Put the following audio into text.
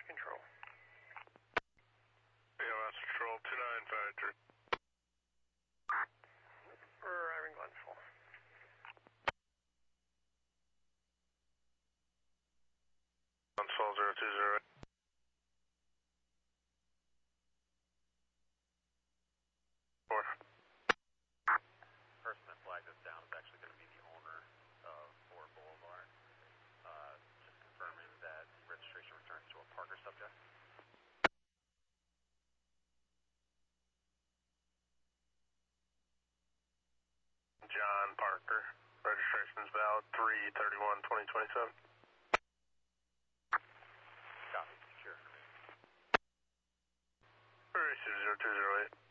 Control. BOS Control 2953. Arriving Glenfall. Glenfall 020. Person that flagged us down is actually going to be the owner of Ford Boulevard. Just confirming that the registration returns to a Parker subject. John Parker. Registration is valid 3/31/2027. Copy. Sure. Racer 0208.